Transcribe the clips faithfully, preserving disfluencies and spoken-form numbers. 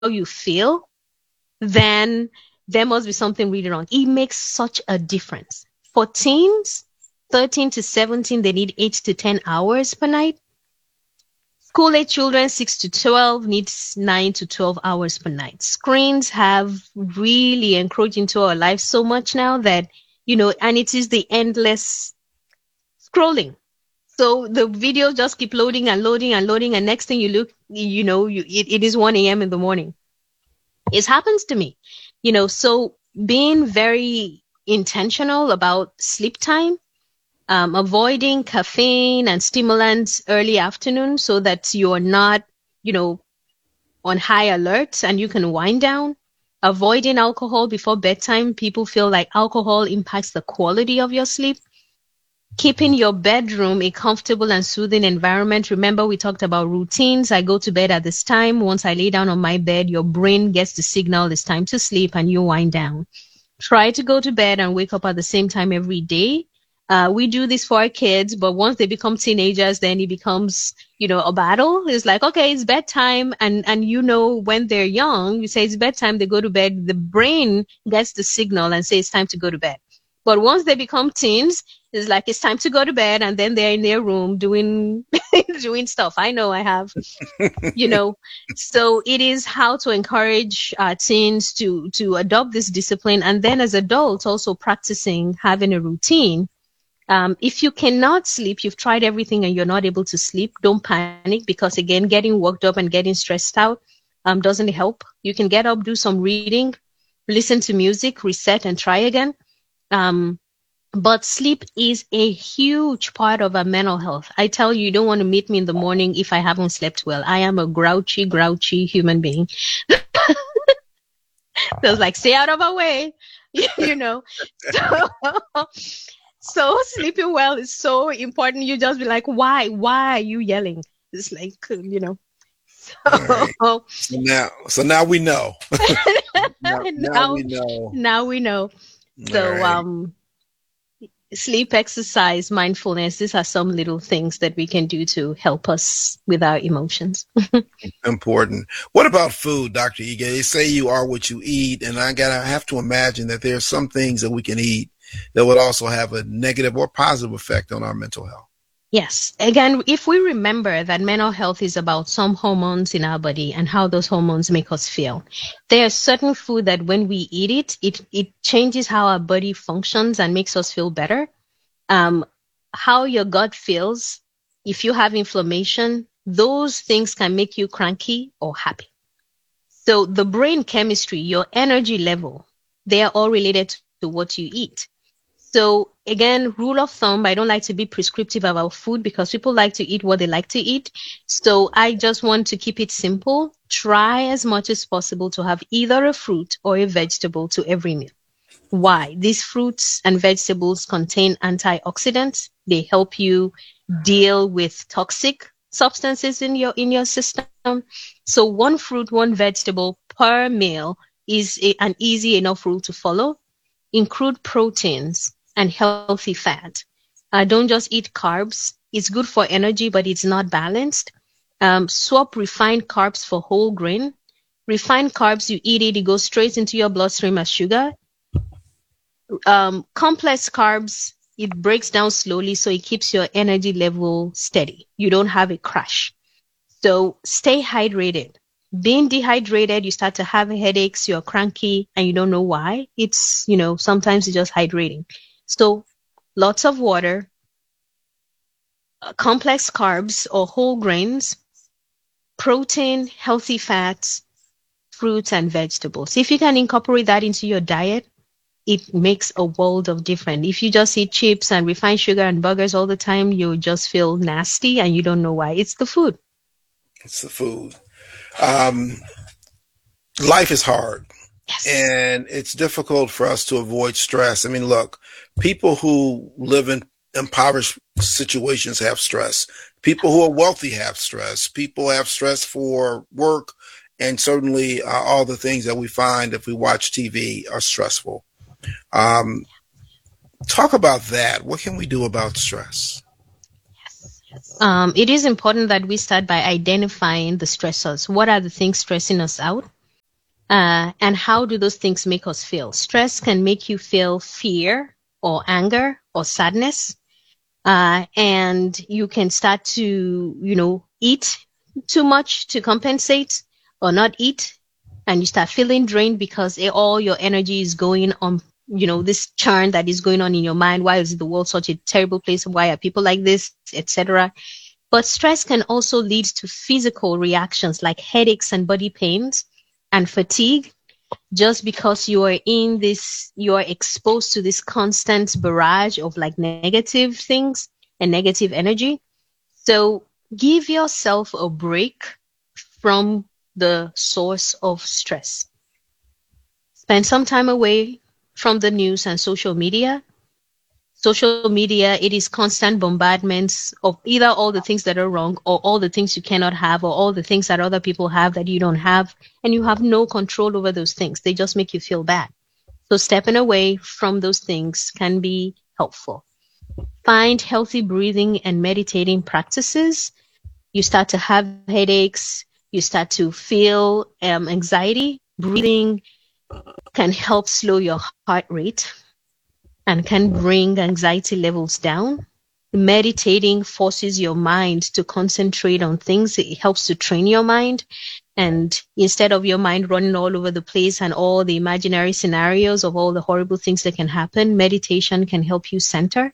you feel, then there must be something really wrong. It makes such a difference. For teens, thirteen to seventeen, they need eight to ten hours per night. School age children, six to twelve, needs nine to twelve hours per night. Screens have really encroached into our lives so much now that, you know, and it is the endless scrolling. So the videos just keep loading and loading and loading, and next thing you look, you know, you, it, it is one a.m. in the morning. It happens to me, you know, so being very intentional about sleep time, um, avoiding caffeine and stimulants early afternoon so that you're not, you know, on high alert and you can wind down. Avoiding alcohol before bedtime. People feel like alcohol impacts the quality of your sleep. Keeping your bedroom a comfortable and soothing environment. Remember, we talked about routines. I go to bed at this time. Once I lay down on my bed, your brain gets the signal it's time to sleep and you wind down. Try to go to bed and wake up at the same time every day. Uh, we do this for our kids, but once they become teenagers, then it becomes, you know, a battle. It's like, okay, it's bedtime. And, and you know, when they're young, you say it's bedtime, they go to bed. The brain gets the signal and says it's time to go to bed. But once they become teens, it's like it's time to go to bed, and then they're in their room doing doing stuff. I know I have, you know. So it is how to encourage uh, teens to to adopt this discipline, and then as adults also practicing having a routine. Um, if you cannot sleep, you've tried everything and you're not able to sleep, don't panic, because again, getting worked up and getting stressed out um, doesn't help. You can get up, do some reading, listen to music, reset, and try again. Um, but sleep is a huge part of our mental health. I tell you, you don't want to meet me in the morning if I haven't slept well. I am a grouchy, grouchy human being. So it's like, stay out of our way, you know. So, so sleeping well is so important. You just be like, why? Why are you yelling? It's like, you know. So, right. so now, so now we know. now, now now, we know. now we know. So, right. um, sleep, exercise, mindfulness, these are some little things that we can do to help us with our emotions. Important. What about food, Doctor Ige? They say you are what you eat, and I gotta have to imagine that there are some things that we can eat that would also have a negative or positive effect on our mental health. Yes. Again, if we remember that mental health is about some hormones in our body and how those hormones make us feel, there are certain food that when we eat it, it, it changes how our body functions and makes us feel better. Um, how your gut feels, if you have inflammation, those things can make you cranky or happy. So the brain chemistry, your energy level, they are all related to what you eat. So again, rule of thumb, I don't like to be prescriptive about food because people like to eat what they like to eat. So I just want to keep it simple. Try as much as possible to have either a fruit or a vegetable to every meal. Why? These fruits and vegetables contain antioxidants. They help you deal with toxic substances in your in your system. So one fruit, one vegetable per meal is a, an easy enough rule to follow. Include proteins and healthy fat. Uh, don't just eat carbs. It's good for energy, but it's not balanced. Um, swap refined carbs for whole grain. Refined carbs, you eat it, it goes straight into your bloodstream as sugar. Um, complex carbs, it breaks down slowly, so it keeps your energy level steady. You don't have a crash. So stay hydrated. Being dehydrated, you start to have headaches, you're cranky, and you don't know why. It's, you know, sometimes it's just hydrating. So lots of water, uh, complex carbs or whole grains, protein, healthy fats, fruits, and vegetables. If you can incorporate that into your diet, it makes a world of difference. If you just eat chips and refined sugar and burgers all the time, you just feel nasty and you don't know why. It's the food. It's the food. Um, life is hard. Yes. And it's difficult for us to avoid stress. I mean, look, people who live in impoverished situations have stress. People who are wealthy have stress. People have stress for work. And certainly uh, all the things that we find if we watch T V are stressful. Um, talk about that. What can we do about stress? Um, it is important that we start by identifying the stressors. What are the things stressing us out? Uh, and how do those things make us feel? Stress can make you feel fear or anger or sadness. Uh, and you can start to, you know, eat too much to compensate or not eat. And you start feeling drained because all your energy is going on, you know, this churn that is going on in your mind. Why is the world such a terrible place? Why are people like this, et cetera? But stress can also lead to physical reactions like headaches and body pains and fatigue, just because you are in this, you are exposed to this constant barrage of like negative things and negative energy. So give yourself a break from the source of stress. Spend some time away from the news and social media. Social media, it is constant bombardments of either all the things that are wrong or all the things you cannot have or all the things that other people have that you don't have, and you have no control over those things. They just make you feel bad. So stepping away from those things can be helpful. Find healthy breathing and meditating practices. You start to have headaches. You start to feel um, anxiety. Breathing can help slow your heart rate and can bring anxiety levels down. Meditating forces your mind to concentrate on things. It helps to train your mind. And instead of your mind running all over the place and all the imaginary scenarios of all the horrible things that can happen, meditation can help you center.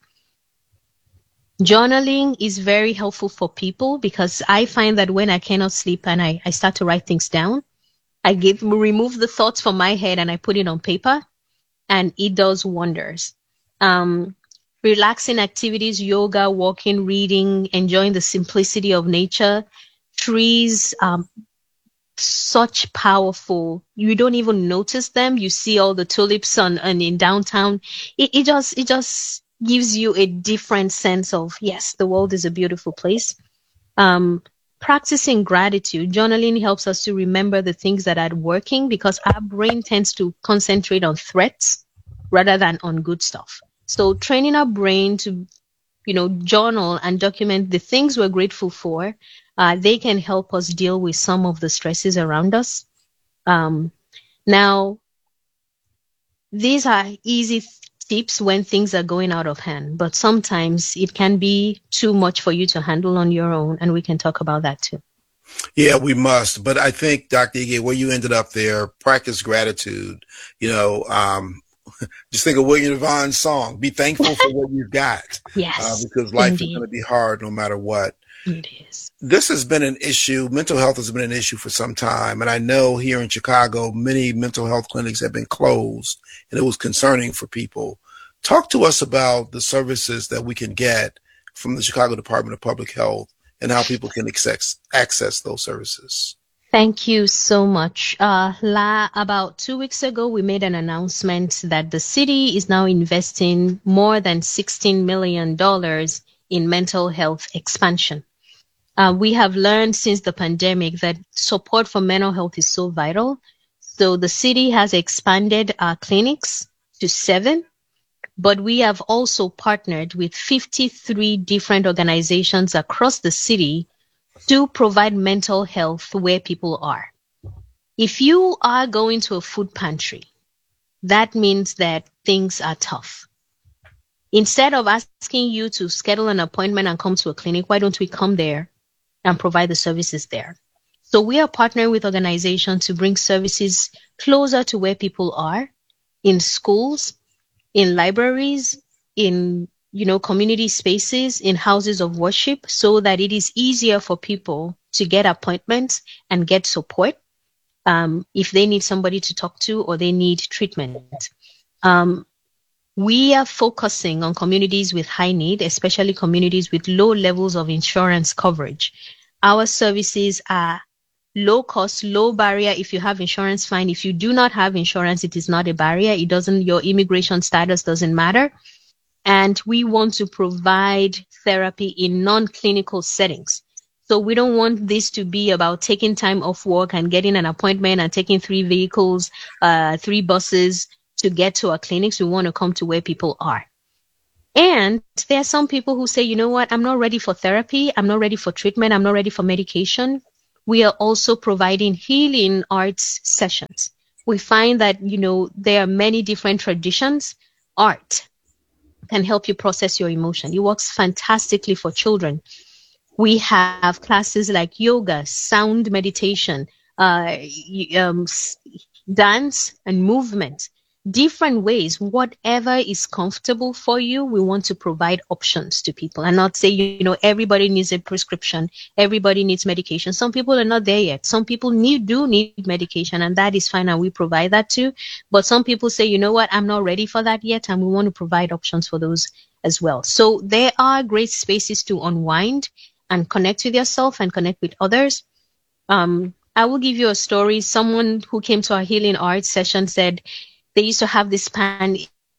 Journaling is very helpful for people because I find that when I cannot sleep and I, I start to write things down, I give remove the thoughts from my head and I put it on paper, and it does wonders. Um, relaxing activities, yoga, walking, reading, enjoying the simplicity of nature, trees, um, such powerful, you don't even notice them. You see all the tulips on, on in downtown. It, it just, it just gives you a different sense of, yes, the world is a beautiful place. Um, practicing gratitude, journaling helps us to remember the things that are working because our brain tends to concentrate on threats rather than on good stuff. So training our brain to, you know, journal and document the things we're grateful for, uh, they can help us deal with some of the stresses around us. Um, now, these are easy tips when things are going out of hand, but sometimes it can be too much for you to handle on your own, and we can talk about that too. Yeah, we must. But I think, Doctor Ige, where you ended up there, practice gratitude. You know, um, just think of William Devon's song, be thankful for what you've got. Yes. Uh, because life indeed. is going to be hard no matter what. It is. This has been an issue. Mental health has been an issue for some time. And I know here in Chicago, many mental health clinics have been closed, and it was concerning for people. Talk to us about the services that we can get from the Chicago Department of Public Health and how people can access, access those services. Thank you so much. Uh, la, about two weeks ago, we made an announcement that the city is now investing more than sixteen million dollars in mental health expansion. Uh, we have learned since the pandemic that support for mental health is so vital. So the city has expanded our clinics to seven, but we have also partnered with fifty-three different organizations across the city to provide mental health where people are. If you are going to a food pantry, that means that things are tough. Instead of asking you to schedule an appointment and come to a clinic, why don't we come there and provide the services there? So we are partnering with organizations to bring services closer to where people are, in schools, in libraries, in you know, community spaces, in houses of worship, so that it is easier for people to get appointments and get support um, if they need somebody to talk to or they need treatment. Um, we are focusing on communities with high need, especially communities with low levels of insurance coverage. Our services are low cost, low barrier. If you have insurance, fine. If you do not have insurance, it is not a barrier. It doesn't, your immigration status doesn't matter. And we want to provide therapy in non-clinical settings. So we don't want this to be about taking time off work and getting an appointment and taking three vehicles, uh, three buses to get to our clinics. We want to come to where people are. And there are some people who say, you know what, I'm not ready for therapy. I'm not ready for treatment. I'm not ready for medication. We are also providing healing arts sessions. we find that, you know, there are many different traditions. Art can help you process your emotion. It works fantastically for children. We have classes like yoga, sound meditation, uh, um, dance and movement, different ways, whatever is comfortable for you. We want to provide options to people and not say, you know, everybody needs a prescription. Everybody needs medication. Some people are not there yet. Some people need, do need medication, and that is fine. And we provide that too. But some people say, you know what, I'm not ready for that yet. And we want to provide options for those as well. So there are great spaces to unwind and connect with yourself and connect with others. Um, I will give you a story. Someone who came to our healing arts session said they used to have this pan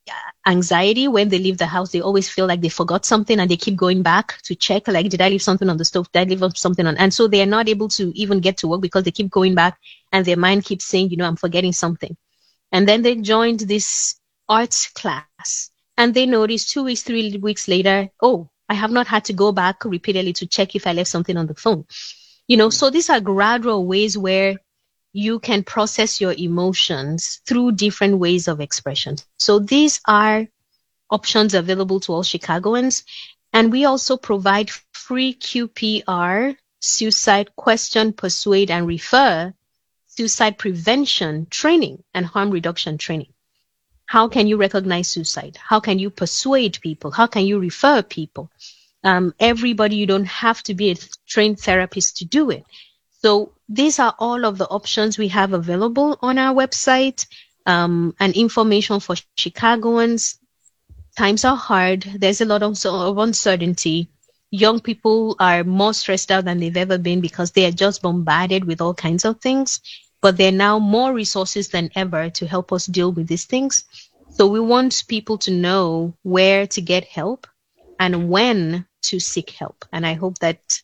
anxiety when they leave the house. They always feel like they forgot something and they keep going back to check, like, did I leave something on the stove? Did I leave something on? And so they are not able to even get to work because they keep going back and their mind keeps saying, you know, I'm forgetting something. And then they joined this arts class and they noticed two weeks, three weeks later, oh, I have not had to go back repeatedly to check if I left something on the phone. You know, so these are gradual ways where you can process your emotions through different ways of expression. So these are options available to all Chicagoans. And we also provide free Q P R, suicide question, persuade, and refer, suicide prevention training and harm reduction training. How can you recognize suicide? How can you persuade people? How can you refer people? Um, everybody, you don't have to be a trained therapist to do it. So these are all of the options we have available on our website, um, and information for Chicagoans. Times are hard. There's a lot of, of uncertainty. Young people are more stressed out than they've ever been because they are just bombarded with all kinds of things. But there are now more resources than ever to help us deal with these things. So we want people to know where to get help and when to seek help. And I hope that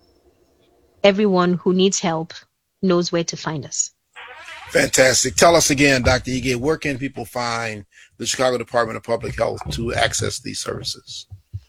everyone who needs help knows where to find us. Fantastic. Tell us again, Doctor Ige, where can people find the Chicago Department of Public Health to access these services?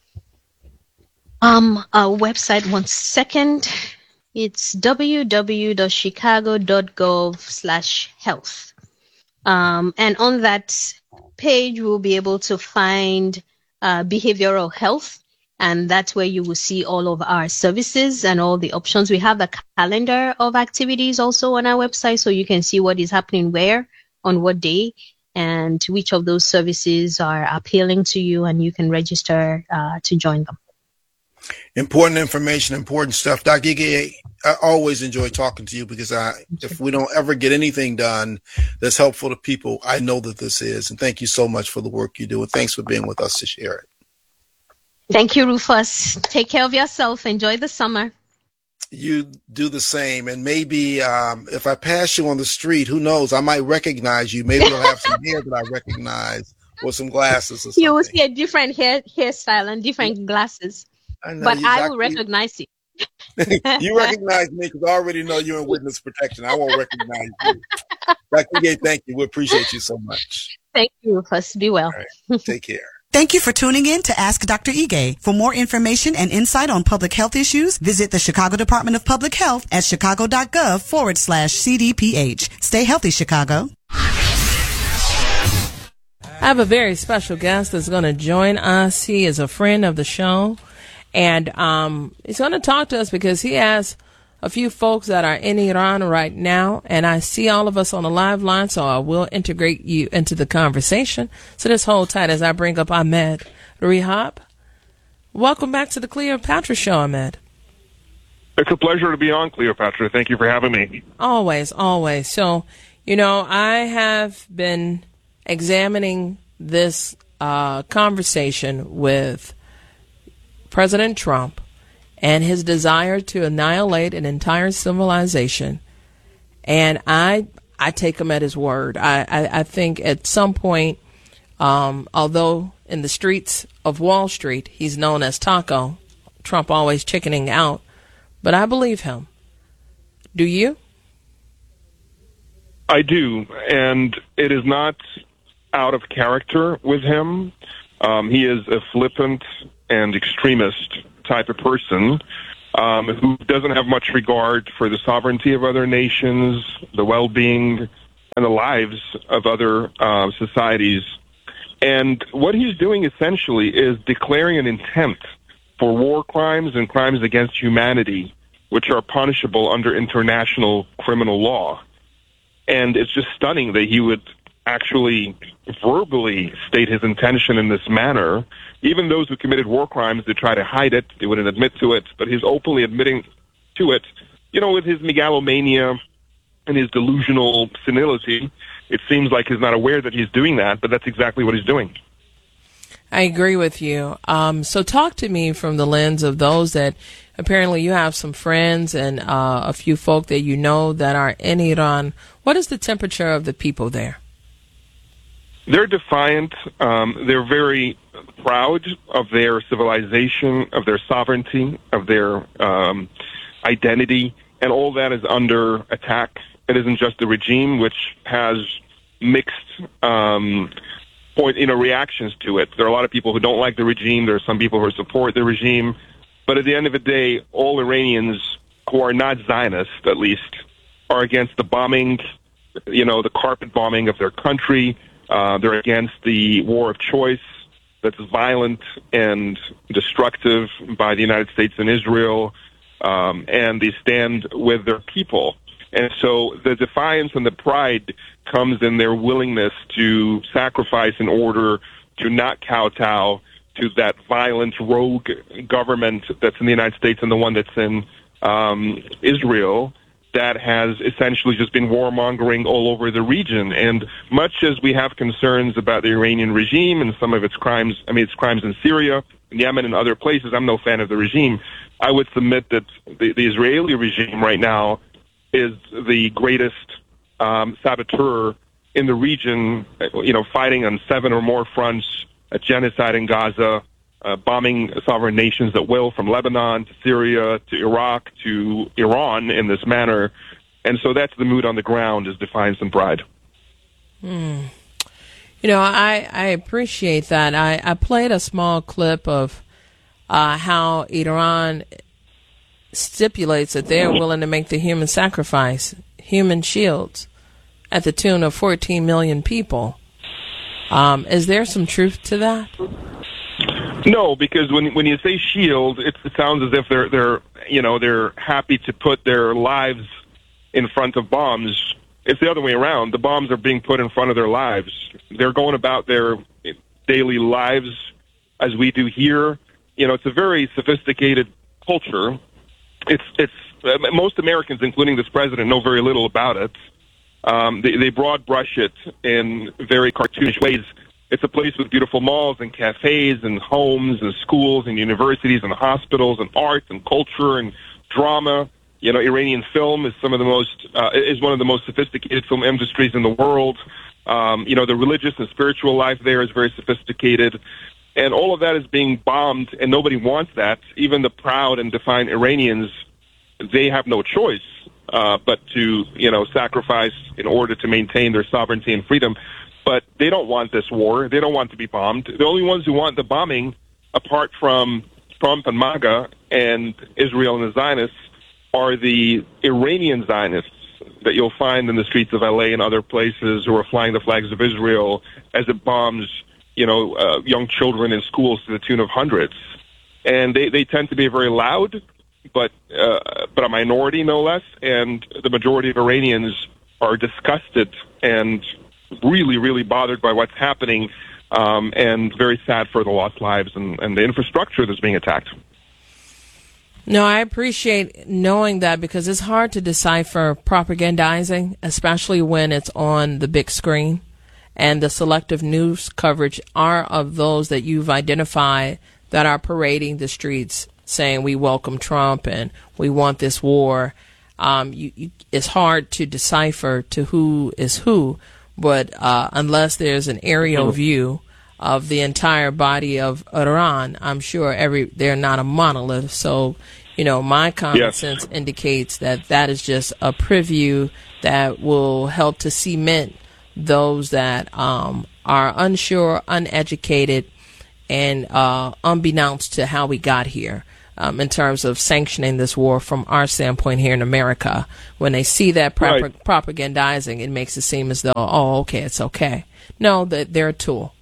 Um, our website, one second. It's w w w dot chicago dot gov slash health. Um, and on that page, we'll be able to find uh, behavioral health. And that's where you will see all of our services and all the options. We have a calendar of activities also on our website, so you can see what is happening where, on what day, and which of those services are appealing to you, and you can register uh, to join them. Important information, important stuff. Doctor Ige, I always enjoy talking to you because I, if we don't ever get anything done that's helpful to people, I know that this is. And thank you so much for the work you do. And thanks for being with us to share it. Thank you, Rufus. Take care of yourself. Enjoy the summer. You do the same. And maybe um, if I pass you on the street, who knows, I might recognize you. Maybe you'll have some hair that I recognize or some glasses or something. You will see a different hair hairstyle and different glasses. I know, but exactly. I will recognize you. You recognize me because I already know you're in witness protection. I won't recognize you. Doctor Ige, thank you. We appreciate you so much. Thank you, Rufus. Be well. Right. Take care. Thank you for tuning in to Ask Doctor Ige. For more information and insight on public health issues, visit the Chicago Department of Public Health at chicago.gov forward slash CDPH. Stay healthy, Chicago. I have a very special guest that's going to join us. He is a friend of the show, and um, he's going to talk to us because he has a few folks that are in Iran right now, and I see all of us on the live line, so I will integrate you into the conversation. So just hold tight as I bring up Ahmed Rehab. Welcome back to the Cleopatra Show, Ahmed. It's a pleasure to be on, Cleopatra. Thank you for having me. Always, always. So, you know, I have been examining this uh, conversation with President Trump and his desire to annihilate an entire civilization. And I I take him at his word. I, I, I think at some point, um, although in the streets of Wall Street he's known as Taco, Trump always chickening out, but I believe him. Do you? I do, and it is not out of character with him. Um, he is a flippant and extremist type of person um, who doesn't have much regard for the sovereignty of other nations, the well-being and and the lives of other uh, societies. And what he's doing essentially is declaring an intent for war crimes and crimes against humanity, which are punishable under international criminal law. And it's just stunning that he would actually verbally state his intention in this manner. Even those who committed war crimes, they try to hide it, they wouldn't admit to it, but he's openly admitting to it. You know, with his megalomania and his delusional senility, it seems like he's not aware that he's doing that, but that's exactly what he's doing. I agree with you. Um, so talk to me from the lens of those that apparently you have some friends and uh, a few folk that you know that are in Iran. What is the temperature of the people there? They're defiant. Um, they're very proud of their civilization, of their sovereignty, of their um, identity, and all that is under attack. It isn't just the regime, which has mixed um, point, you know, reactions to it. There are a lot of people who don't like the regime. There are some people who support the regime. But at the end of the day, all Iranians who are not Zionists, at least, are against the bombing, you know, the carpet bombing of their country. Uh, they're against the war of choice that's violent and destructive by the United States and Israel. Um, and they stand with their people. And so the defiance and the pride comes in their willingness to sacrifice in order to not kowtow to that violent rogue government that's in the United States and the one that's in um, Israel that has essentially just been warmongering all over the region. And much as we have concerns about the Iranian regime and some of its crimes, I mean, its crimes in Syria, in Yemen, and other places, I'm no fan of the regime. I would submit that the, the Israeli regime right now is the greatest um, saboteur in the region, you know, fighting on seven or more fronts, a genocide in Gaza, uh, bombing sovereign nations at will from Lebanon to Syria to Iraq to Iran in this manner. And so that's the mood on the ground, is defiance and pride. Hmm. You know, I, I appreciate that. I, I played a small clip of uh, how Iran stipulates that they're willing to make the human sacrifice, human shields, at the tune of fourteen million people. Um, is there some truth to that? No, because when when you say shield, it, it sounds as if they're they're you know they're happy to put their lives in front of bombs. It's the other way around. The bombs are being put in front of their lives. They're going about their daily lives as we do here. You know, it's a very sophisticated culture. It's it's uh, most Americans, including this president, know very little about it. Um, they, they broad brush it in very cartoonish ways. It's a place with beautiful malls and cafes and homes and schools and universities and hospitals and art and culture and drama. You know, Iranian film is some of the most uh, is one of the most sophisticated film industries in the world. Um, you know, the religious and spiritual life there is very sophisticated. And all of that is being bombed, and nobody wants that. Even the proud and defiant Iranians, they have no choice uh, but to, you know, sacrifice in order to maintain their sovereignty and freedom. But they don't want this war. They don't want to be bombed. The only ones who want the bombing, apart from Trump and MAGA and Israel and the Zionists, are the Iranian Zionists that you'll find in the streets of L A and other places who are flying the flags of Israel as it bombs, you know, uh, young children in schools to the tune of hundreds. And they, they tend to be very loud, but uh, but a minority no less. And the majority of Iranians are disgusted and really, really bothered by what's happening, um, and very sad for the lost lives and, and the infrastructure that's being attacked. No, I appreciate knowing that, because it's hard to decipher propagandizing, especially when it's on the big screen. And the selective news coverage are of those that you've identified that are parading the streets saying we welcome Trump and we want this war. Um, you, you, it's hard to decipher to who is who, but uh, unless there's an aerial view of the entire body of Iran, I'm sure every they're not a monolith. So, you know, my common yes. sense indicates that that is just a preview that will help to cement those that um, are unsure, uneducated, and uh, unbeknownst to how we got here. um, in terms of sanctioning this war from our standpoint here in America. When they see that prop- Right. propagandizing, it makes it seem as though, oh, okay, it's okay. No, they're a tool.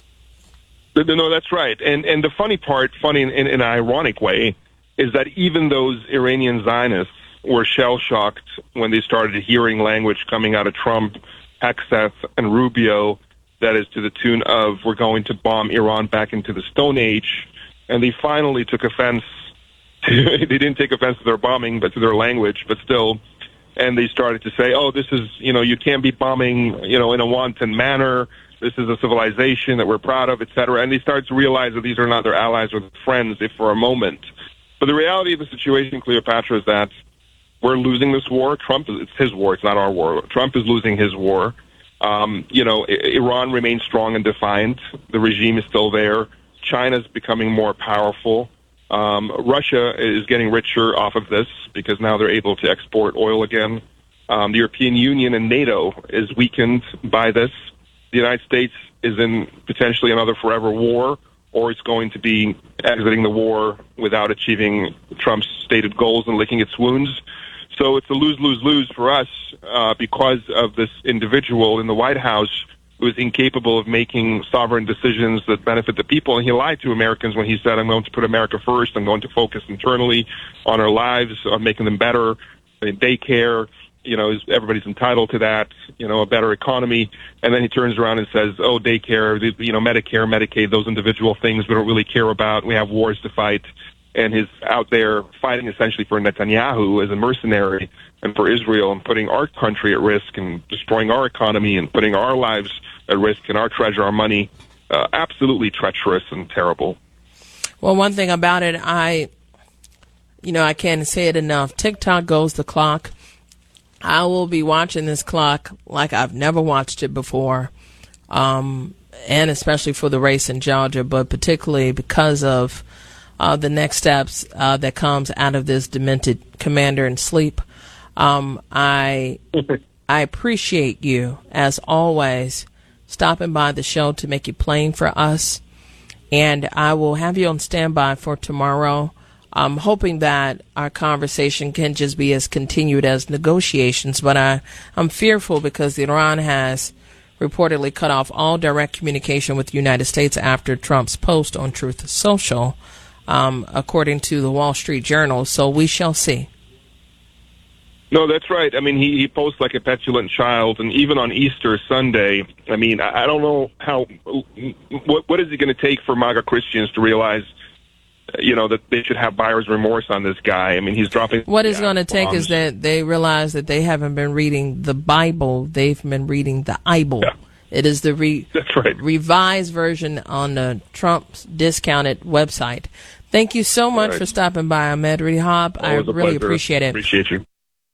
No, that's right. And and the funny part, funny in, in, in an ironic way, is that even those Iranian Zionists were shell-shocked when they started hearing language coming out of Trump, Hegseth, and Rubio that is to the tune of, we're going to bomb Iran back into the Stone Age. And they finally took offense. To, they didn't take offense to their bombing, but to their language, but still. And they started to say, oh, this is, you know, you can't be bombing, you know, in a wanton manner. This is a civilization that we're proud of, et cetera. And they started to realize that these are not their allies or their friends, if for a moment. But the reality of the situation, Cleopatra, is that we're losing this war. Trump, it's his war. It's not our war. Trump is losing his war. Um, you know, I- Iran remains strong and defiant. The regime is still there. China's becoming more powerful. Um, Russia is getting richer off of this because now they're able to export oil again. Um, the European Union and NATO is weakened by this. The United States is in potentially another forever war, or it's going to be exiting the war without achieving Trump's stated goals and licking its wounds. So it's a lose-lose-lose for us uh, because of this individual in the White House who is incapable of making sovereign decisions that benefit the people. And he lied to Americans when he said, I'm going to put America first. I'm going to focus internally on our lives, on making them better, in daycare. You know, everybody's entitled to that, you know, a better economy. And then he turns around and says, oh, daycare, you know, Medicare, Medicaid, those individual things we don't really care about. We have wars to fight. And he's out there fighting essentially for Netanyahu as a mercenary and for Israel and putting our country at risk and destroying our economy and putting our lives at risk and our treasure, our money. Uh, absolutely treacherous and terrible. Well, one thing about it, I, you know, I can't say it enough. TikTok goes the clock. I will be watching this clock like I've never watched it before, um, and especially for the race in Georgia, but particularly because of uh, the next steps uh, that comes out of this demented commander in sleep. Um, I I appreciate you, as always, stopping by the show to make it plain for us, and I will have you on standby for tomorrow. I'm hoping that our conversation can just be as continued as negotiations, but I, I'm fearful because Iran has reportedly cut off all direct communication with the United States after Trump's post on Truth Social, um, according to the Wall Street Journal. So we shall see. No, that's right. I mean, he, he posts like a petulant child, and even on Easter Sunday, I mean, I, I don't know how, what, what is it going to take for MAGA Christians to realize, you know, that they should have buyer's remorse on this guy? I mean, he's dropping... What it's going to take is that they realize that they haven't been reading the Bible. They've been reading the Bible. Yeah. It is the re- That's right. revised version on the Trump's discounted website. Thank you so much right. for stopping by, Ahmed Rehab. I really pleasure. appreciate it. Appreciate you.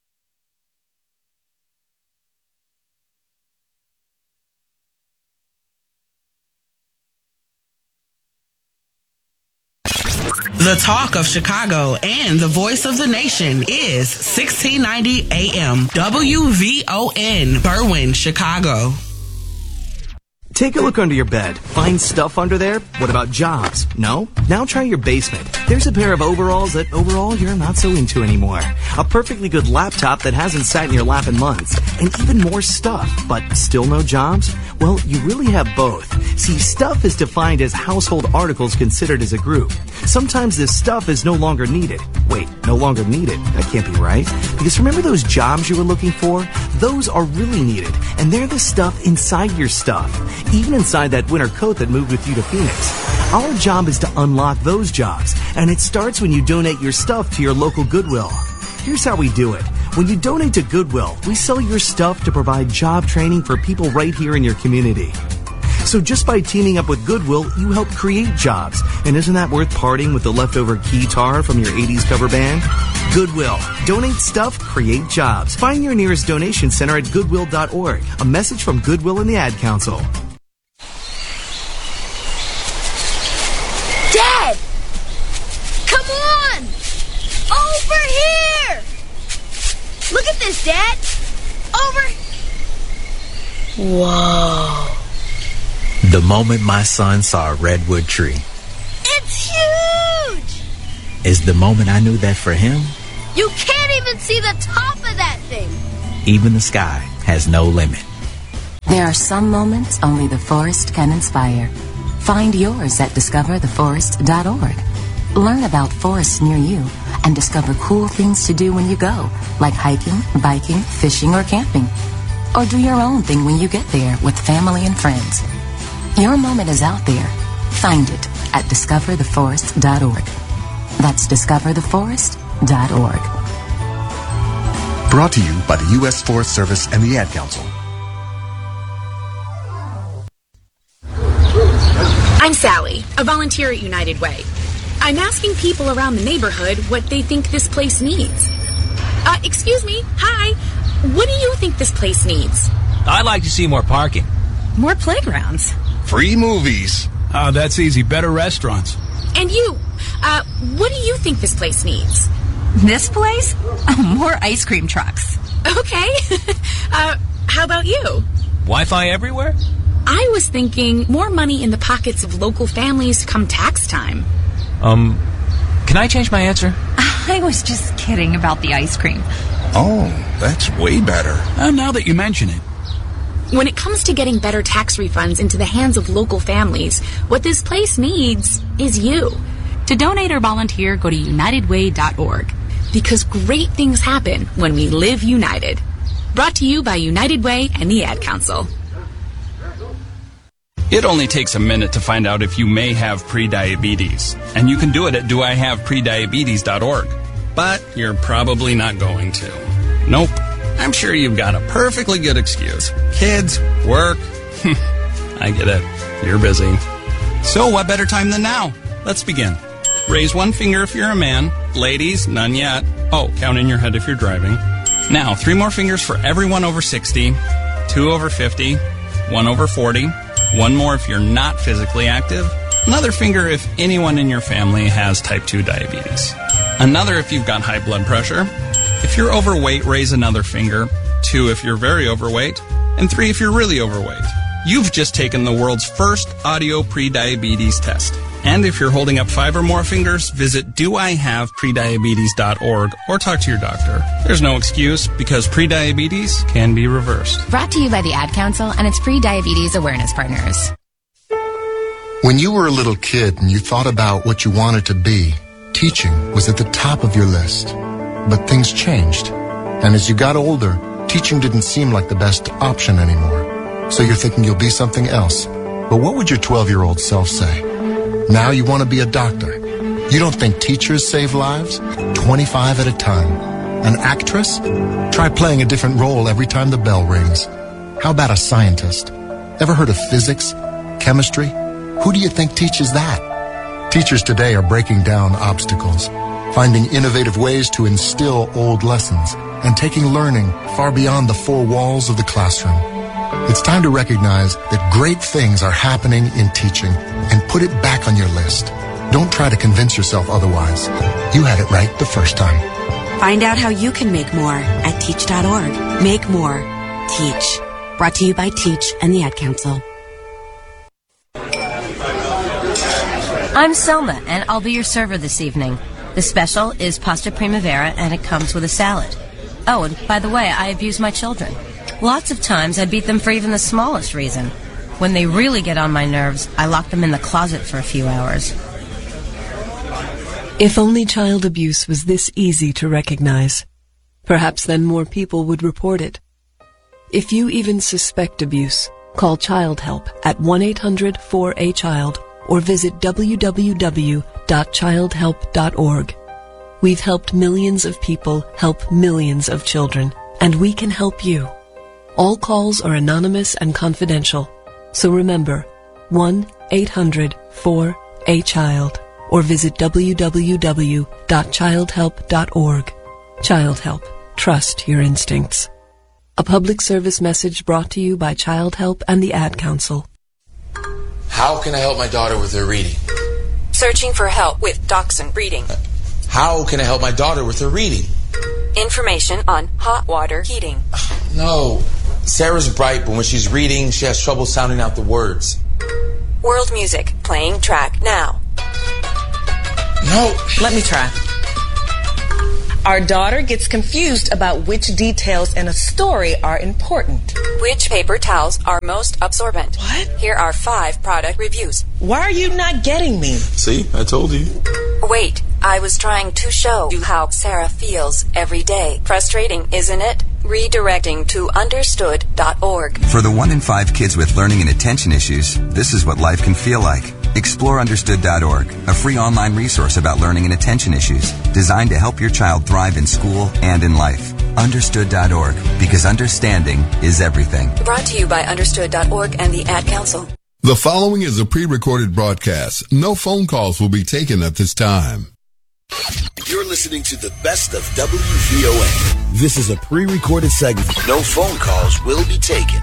The talk of Chicago and the voice of the nation is sixteen ninety A M W V O N, Berwyn, Chicago. Take a look under your bed. Find stuff under there? What about jobs? No? Now try your basement. There's a pair of overalls that overall you're not so into anymore. A perfectly good laptop that hasn't sat in your lap in months. And even more stuff, but still no jobs? Well, you really have both. See, stuff is defined as household articles considered as a group. Sometimes this stuff is no longer needed. Wait, no longer needed? That can't be right. Because remember those jobs you were looking for? Those are really needed. And they're the stuff inside your stuff. Even inside that winter coat that moved with you to Phoenix. Our job is to unlock those jobs, and it starts when you donate your stuff to your local Goodwill. Here's how we do it. When you donate to Goodwill, we sell your stuff to provide job training for people right here in your community. So just by teaming up with Goodwill, you help create jobs. And isn't that worth parting with the leftover guitar from your eighties cover band? Goodwill. Donate stuff, create jobs. Find your nearest donation center at goodwill dot org. A message from Goodwill and the Ad Council. Dad! Come on! Over here! Look at this, Dad! Over... Whoa. The moment my son saw a redwood tree. It's huge! is the moment I knew that for him, You can't even see the top of that thing. even the sky has no limit. There are some moments only the forest can inspire. Find yours at discover the forest dot org. Learn about forests near you and discover cool things to do when you go, like hiking, biking, fishing, or camping. Or do your own thing when you get there with family and friends. Your moment is out there. Find it at discover the forest dot org. That's discover the forest dot org. Brought to you by the U S Forest Service and the Ad Council. I'm Sally, a volunteer at United Way. I'm asking people around the neighborhood what they think this place needs. Uh, excuse me, hi. What do you think this place needs? I'd like to see more parking. More playgrounds. Free movies. Oh, that's easy. Better restaurants. And you, uh, what do you think this place needs? This place? Oh, more ice cream trucks. Okay. uh, how about you? Wi-Fi everywhere? I was thinking more money in the pockets of local families come tax time. Um, can I change my answer? I was just kidding about the ice cream. Oh, that's way better. Uh, now that you mention it. When it comes to getting better tax refunds into the hands of local families, what this place needs is you. To donate or volunteer, go to united way dot org. Because great things happen when we live united. Brought to you by United Way and the Ad Council. It only takes a minute to find out if you may have prediabetes. And you can do it at do I have prediabetes dot org. But you're probably not going to. Nope. I'm sure you've got a perfectly good excuse. Kids, work. I get it. You're busy. So what better time than now? Let's begin. Raise one finger if you're a man. Ladies, none yet. Oh, count in your head if you're driving. Now, three more fingers for everyone over sixty, two over fifty, one over forty, one more if you're not physically active, another finger if anyone in your family has type two diabetes, another if you've got high blood pressure. If you're overweight, raise another finger, two if you're very overweight, and three if you're really overweight. You've just taken the world's first audio prediabetes test. And if you're holding up five or more fingers, visit do I have prediabetes dot org or talk to your doctor. There's no excuse because prediabetes can be reversed. Brought to you by the Ad Council and its pre-diabetes awareness partners. When you were a little kid and you thought about what you wanted to be, teaching was at the top of your list. But things changed. And as you got older, teaching didn't seem like the best option anymore. So you're thinking you'll be something else. But what would your twelve-year-old self say? Now you want to be a doctor. You don't think teachers save lives? twenty-five at a time. An actress? Try playing a different role every time the bell rings. How about a scientist? Ever heard of physics? Chemistry? Who do you think teaches that? Teachers today are breaking down obstacles, finding innovative ways to instill old lessons, and taking learning far beyond the four walls of the classroom. It's time to recognize that great things are happening in teaching and put it back on your list. Don't try to convince yourself otherwise. You had it right the first time. Find out how you can make more at teach dot org. Make more. Teach. Brought to you by Teach and the Ad Council. I'm Selma, and I'll be your server this evening. The special is pasta primavera, and it comes with a salad. Oh, and by the way, I abuse my children. Lots of times I beat them for even the smallest reason. When they really get on my nerves, I lock them in the closet for a few hours. If only child abuse was this easy to recognize, perhaps then more people would report it. If you even suspect abuse, call Child Help at one eight hundred four A child or visit w w w dot child help dot org. We've helped millions of people help millions of children, and we can help you. All calls are anonymous and confidential, so remember, one eight hundred four A child or visit w w w dot child help dot org. Child Help. Trust your instincts. A public service message brought to you by Child Help and the Ad Council. How can I help my daughter with her reading? Searching for help with Dachshund breeding. How can I help my daughter with her reading? Information on hot water heating. No. Sarah's bright, but when she's reading, she has trouble sounding out the words. World music, playing track now. No. Let me try. Our daughter gets confused about which details in a story are important. Which paper towels are most absorbent? What? Here are five product reviews. Why are you not getting me? See, I told you. Wait, I was trying to show you how Sarah feels every day. Frustrating, isn't it? Redirecting to understood dot org. For the one in five kids with learning and attention issues, this is what life can feel like. Explore understood dot org, a free online resource about learning and attention issues, designed to help your child thrive in school and in life. understood dot org, because understanding is everything. Brought to you by understood dot org and the Ad Council. The following is a pre-recorded broadcast. No phone calls will be taken at this time. You're listening to the best of W V O A. This is a pre-recorded segment. No phone calls will be taken.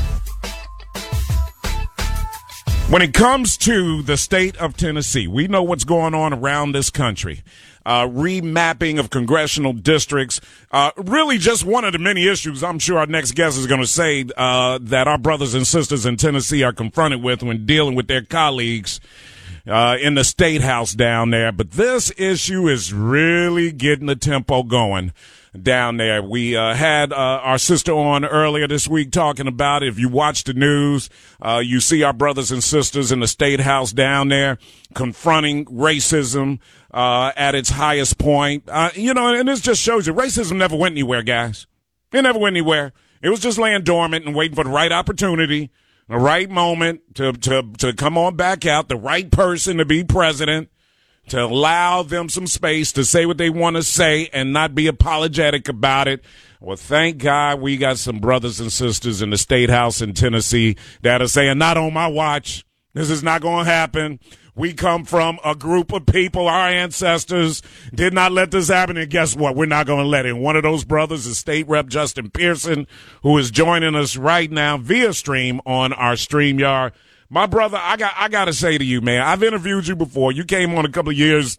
When it comes to the state of Tennessee, we know what's going on around this country. Uh, remapping of congressional districts, uh, really just one of the many issues I'm sure our next guest is going to say uh, that our brothers and sisters in Tennessee are confronted with when dealing with their colleagues uh, in the state house down there. But this issue is really getting the tempo going down there. We uh, had uh, our sister on earlier this week talking about it. If you watch the news, uh, you see our brothers and sisters in the state house down there confronting racism uh, at its highest point. Uh, you know, and this just shows you racism never went anywhere, guys. It never went anywhere. It was just laying dormant and waiting for the right opportunity, the right moment to to to come on back out, the right person to be president, to allow them some space to say what they want to say and not be apologetic about it. Well, thank God we got some brothers and sisters in the state house in Tennessee that are saying, not on my watch. This is not going to happen. We come from a group of people, our ancestors did not let this happen, and guess what? We're not going to let it. One of those brothers is State Rep Justin Pearson, who is joining us right now via stream on our StreamYard. My brother, I got I got to say to you, man, I've interviewed you before. You came on a couple of years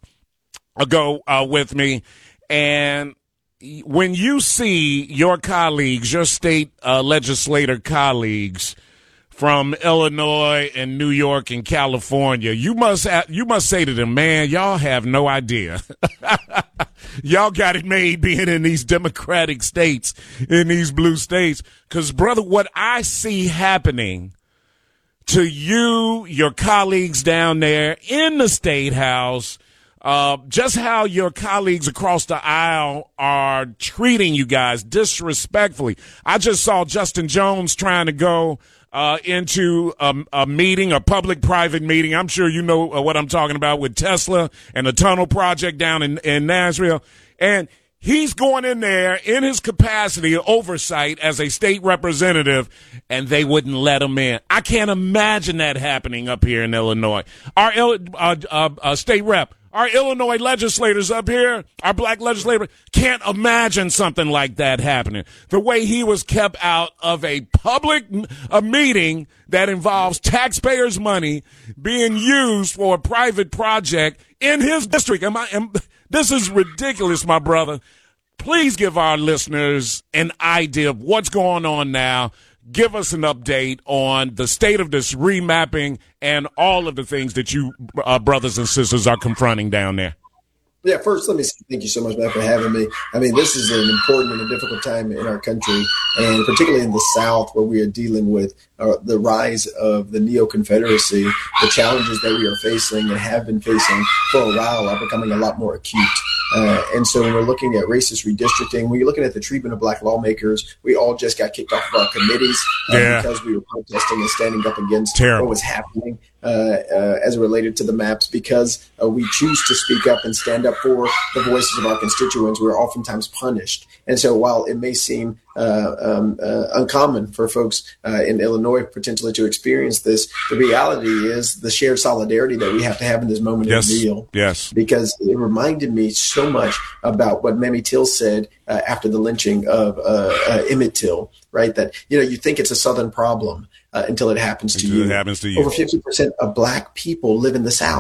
ago uh, with me, and when you see your colleagues, your state uh, legislator colleagues from Illinois and New York and California, you must have, you must say to them, man, y'all have no idea. Y'all got it made being in these Democratic states, in these blue states. Because, brother, what I see happening to you, your colleagues down there in the State House, uh, just how your colleagues across the aisle are treating you guys disrespectfully. I just saw Justin Jones trying to go uh, into a, a meeting, a public-private meeting. I'm sure you know uh, what I'm talking about with Tesla and the tunnel project down in, in Nashville. And he's going in there in his capacity of oversight as a state representative, and they wouldn't let him in. I can't imagine that happening up here in Illinois. Our uh, uh, uh, state rep, our Illinois legislators up here, our black legislators, can't imagine something like that happening. The way he was kept out of a public a meeting that involves taxpayers' money being used for a private project in his district. Am I? Am, This is ridiculous, my brother. Please give our listeners an idea of what's going on now. Give us an update on the state of this remapping and all of the things that you uh, brothers and sisters are confronting down there. Yeah, first, let me say thank you so much, Matt, for having me. I mean, this is an important and a difficult time in our country, and particularly in the South, where we are dealing with uh, the rise of the neo-Confederacy. The challenges that we are facing and have been facing for a while are becoming a lot more acute. Uh, and so when we're looking at racist redistricting, when you're looking at the treatment of black lawmakers, we all just got kicked off of our committees uh, yeah. because we were protesting and standing up against Terrible. what was happening uh, uh, as it related to the maps. Because uh, we choose to speak up and stand up for the voices of our constituents, we're oftentimes punished. And so while it may seem uh, um, uh, uncommon for folks uh, in Illinois potentially to experience this, the reality is the shared solidarity that we have to have in this moment yes. is real. Yes. Because it reminded me so much about what Mamie Till said uh, after the lynching of uh, uh, Emmett Till, right? That, you know, you think it's a Southern problem uh, until it happens to until you. It happens to you. Over fifty percent of black people live in the South.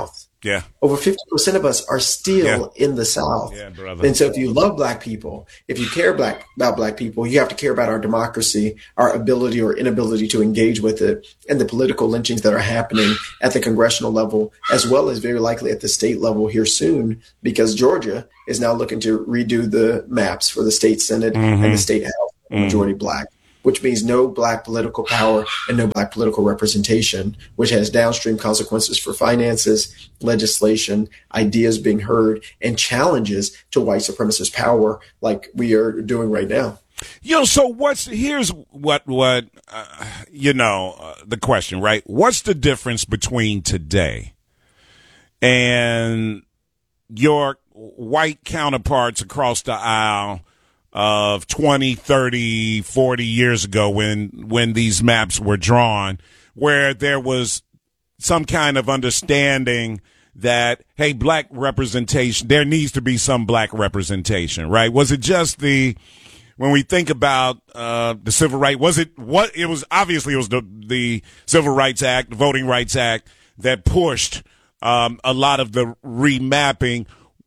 Yeah. Over fifty percent of us are still yeah. in the South. Yeah, brother. And so if you love black people, if you care black, about black people, you have to care about our democracy, our ability or inability to engage with it, and the political lynchings that are happening at the congressional level, as well as very likely at the state level here soon, because Georgia is now looking to redo the maps for the state Senate mm-hmm. and the state House, mm-hmm. majority black, which means no black political power and no black political representation, which has downstream consequences for finances, legislation, ideas being heard, and challenges to white supremacist power like we are doing right now. You know, so what's, here's what, what, uh, you know, uh, the question, right? What's the difference between today and your white counterparts across the aisle of twenty, thirty, forty years ago when when these maps were drawn, where there was some kind of understanding that, hey, black representation, there needs to be some black representation, right? Was it just the, when we think about uh, the Civil Rights, was it what, it was obviously it was the, the Civil Rights Act, the Voting Rights Act that pushed um, a lot of the remapping.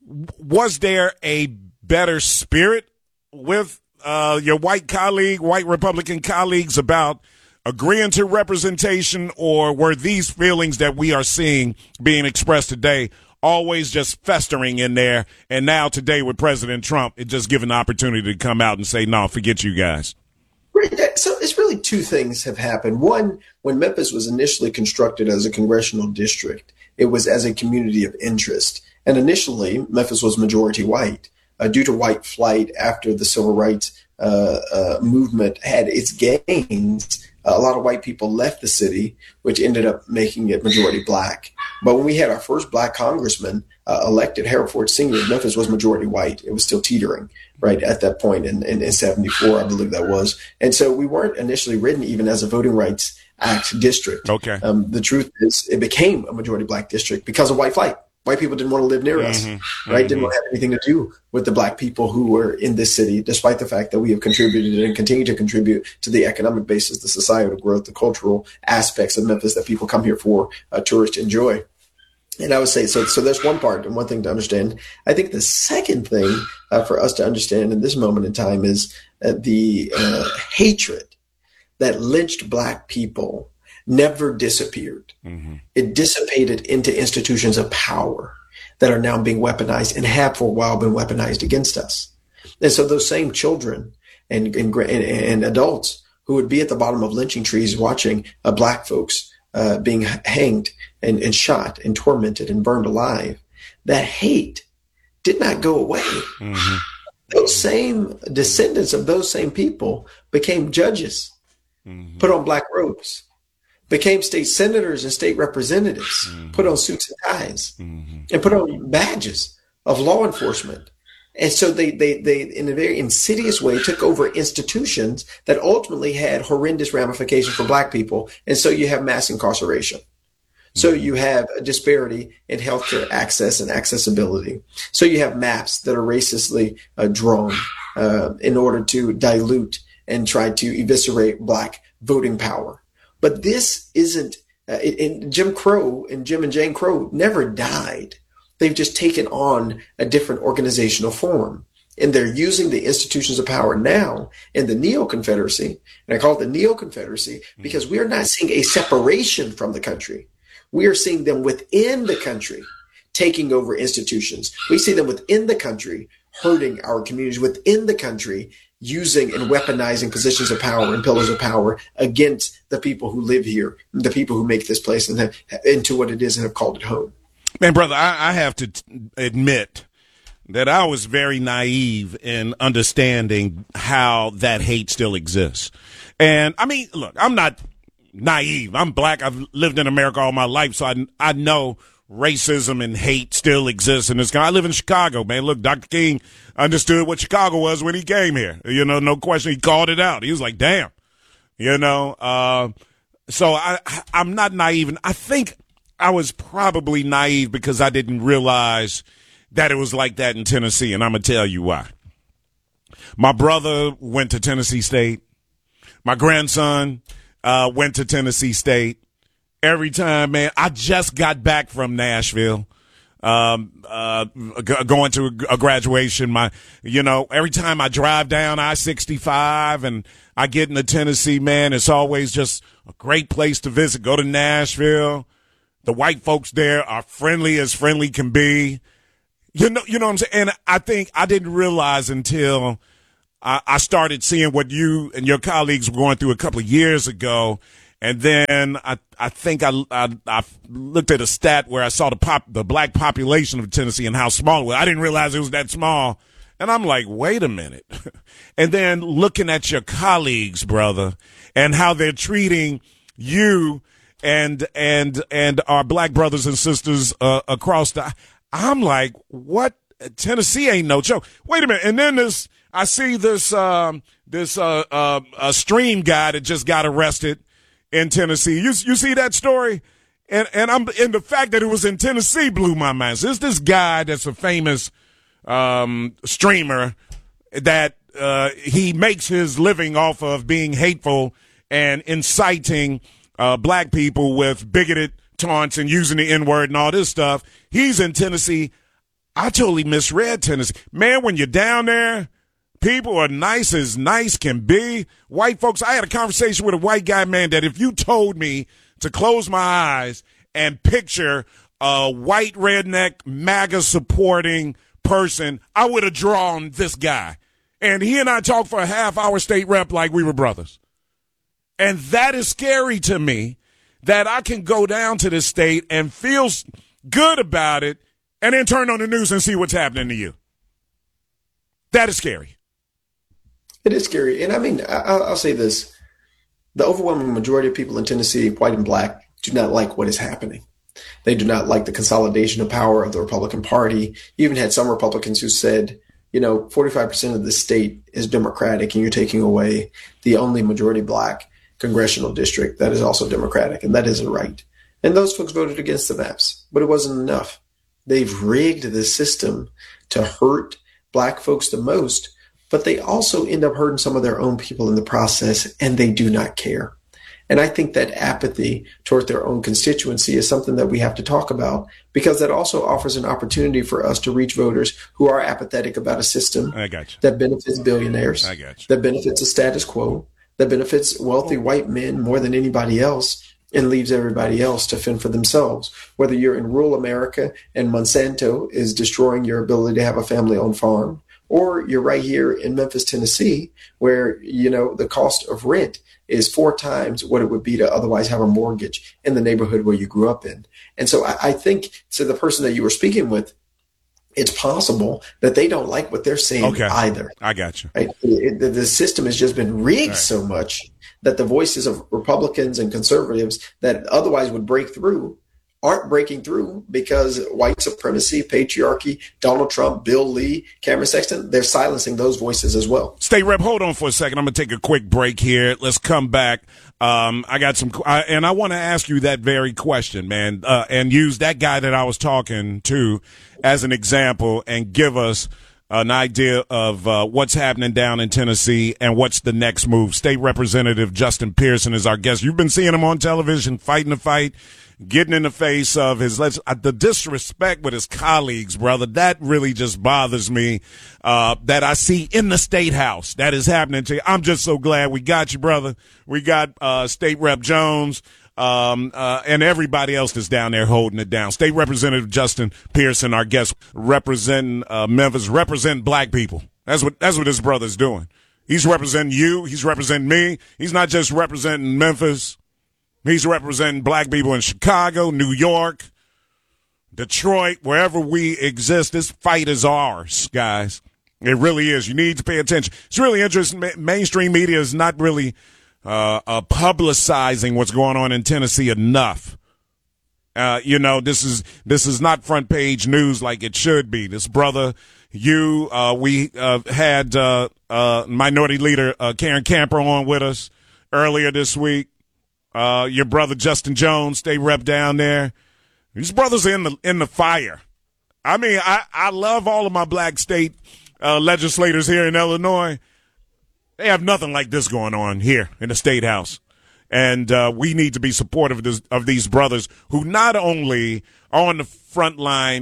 Was there a better spirit with uh, your white colleague, white Republican colleagues about agreeing to representation, or were these feelings that we are seeing being expressed today always just festering in there? And now today with President Trump, it just given the opportunity to come out and say, no, forget you guys. Right. So it's really two things have happened. One, when Memphis was initially constructed as a congressional district, it was as a community of interest. And initially, Memphis was majority white. Uh, due to white flight after the civil rights uh, uh, movement had its gains, uh, a lot of white people left the city, which ended up making it majority black. But when we had our first black congressman uh, elected, Harold Ford Senior, Memphis was majority white. It was still teetering right at that point in, in, in seventy-four, I believe that was. And so we weren't initially written even as a Voting Rights Act district. Okay. Um, the truth is it became a majority black district because of white flight. White people didn't want to live near us, mm-hmm, right? Mm-hmm. Didn't want to have anything to do with the black people who were in this city, despite the fact that we have contributed and continue to contribute to the economic basis, the societal growth, the cultural aspects of Memphis that people come here for, uh, tourists enjoy. And I would say, so So that's one part and one thing to understand. I think the second thing uh, for us to understand in this moment in time is uh, the uh, hatred that lynched black people never disappeared. Mm-hmm. It dissipated into institutions of power that are now being weaponized and have for a while been weaponized against us. And so those same children and and, and adults who would be at the bottom of lynching trees watching uh, black folks uh, being hanged and, and shot and tormented and burned alive, that hate did not go away. Mm-hmm. Those same descendants of those same people became judges, mm-hmm. put on black robes, became state senators and state representatives, mm-hmm. put on suits and ties, mm-hmm. and put on badges of law enforcement. And so they, they, they, in a very insidious way, took over institutions that ultimately had horrendous ramifications for black people. And so you have mass incarceration. So you have a disparity in healthcare access and accessibility. So you have maps that are racistly uh, drawn uh, in order to dilute and try to eviscerate black voting power. But this isn't, uh, and Jim Crow and Jim and Jane Crow never died. They've just taken on a different organizational form. And they're using the institutions of power now in the Neo-Confederacy. And I call it the Neo-Confederacy because we are not seeing a separation from the country. We are seeing them within the country taking over institutions. We see them within the country hurting our communities, within the country using and weaponizing positions of power and pillars of power against the people who live here, the people who make this place and have, into what it is and have called it home. Man, brother, I, I have to t- admit that I was very naive in understanding how that hate still exists. And I mean, look, I'm not naive. I'm black. I've lived in America all my life, so I, I know racism and hate still exists in this country. I live in Chicago, man. Look, Doctor King understood what Chicago was when he came here. You know, no question. He called it out. He was like, damn, you know. Uh, so I, I'm not naive. And I think I was probably naive because I didn't realize that it was like that in Tennessee. And I'm going to tell you why. My brother went to Tennessee State. My grandson uh, went to Tennessee State. Every time, man, I just got back from Nashville. um, uh, g- going to a graduation. My, you know, every time I drive down I sixty-five and I get into Tennessee, man, it's always just a great place to visit. Go to Nashville. The white folks there are friendly as friendly can be. You know, you know what I'm saying? And I think I didn't realize until I, I started seeing what you and your colleagues were going through a couple of years ago. And then I, I think I, I, I looked at a stat where I saw the pop, the black population of Tennessee and how small it was. I didn't realize it was that small. And I'm like, wait a minute. And then looking at your colleagues, brother, and how they're treating you and, and, and our black brothers and sisters, uh, across the, I'm like, what? Tennessee ain't no joke. Wait a minute. And then this, I see this, um, this, uh, uh, uh, stream guy that just got arrested in Tennessee. You, you see that story? And, and I'm, and the fact that it was in Tennessee blew my mind. So it's this guy that's a famous, um, streamer that, uh, he makes his living off of being hateful and inciting, uh, black people with bigoted taunts and using the N-word and all this stuff. He's in Tennessee. I totally misread Tennessee. Man, when you're down there, people are nice as nice can be. White folks, I had a conversation with a white guy, man, that if you told me to close my eyes and picture a white redneck MAGA supporting person, I would have drawn this guy. And he and I talked for a half hour state rep like we were brothers. And that is scary to me, that I can go down to this state and feel good about it and then turn on the news and see what's happening to you. That is scary. It is scary. And I mean, I, I'll say this. The overwhelming majority of people in Tennessee, white and black, do not like what is happening. They do not like the consolidation of power of the Republican Party. You even had some Republicans who said, you know, forty-five percent of the state is Democratic and you're taking away the only majority black congressional district that is also Democratic, and that isn't right. And those folks voted against the maps, but it wasn't enough. They've rigged the system to hurt black folks the most, but they also end up hurting some of their own people in the process, and they do not care. And I think that apathy toward their own constituency is something that we have to talk about, because that also offers an opportunity for us to reach voters who are apathetic about a system I got you. that benefits billionaires, I got you. that benefits the status quo, that benefits wealthy white men more than anybody else, and leaves everybody else to fend for themselves. Whether you're in rural America and Monsanto is destroying your ability to have a family-owned farm, or you're right here in Memphis, Tennessee, where, you know, the cost of rent is four times what it would be to otherwise have a mortgage in the neighborhood where you grew up in. And so I, I think to the person that you were speaking with, it's possible that they don't like what they're seeing okay. either. I got you. Right? It, the, the system has just been rigged right. so much that the voices of Republicans and conservatives that otherwise would break through aren't breaking through because white supremacy, patriarchy, Donald Trump, Bill Lee, Cameron Sexton, they're silencing those voices as well. State Rep, hold on for a second. I'm going to take a quick break here. Let's come back. Um, I got some, I, and I want to ask you that very question, man, uh, and use that guy that I was talking to as an example and give us an idea of uh, what's happening down in Tennessee and what's the next move. State Representative Justin Pearson is our guest. You've been seeing him on television, fighting the fight, getting in the face of his uh, the disrespect with his colleagues, brother. That really just bothers me, uh, that I see in the State House. That is happening to you. I'm just so glad we got you, brother. We got uh, State Rep Jones, um, uh, and everybody else that's down there holding it down. State Representative Justin Pearson, our guest, representing uh, Memphis, representing black people. That's what that's what his brother's doing. He's representing you. He's representing me. He's not just representing Memphis. He's representing black people in Chicago, New York, Detroit, wherever we exist. This fight is ours, guys. It really is. You need to pay attention. It's really interesting. Ma- mainstream media is not really uh, uh, publicizing what's going on in Tennessee enough. Uh, you know, this is this is not front page news like it should be. This brother, you, uh, we uh, had uh, uh, Minority Leader uh, Karen Camper on with us earlier this week. Uh, your brother Justin Jones, state rep down there. These brothers are in the in the fire. I mean, I, I love all of my black state uh, legislators here in Illinois. They have nothing like this going on here in the State House. And uh, we need to be supportive of, this, of these brothers who not only are on the front line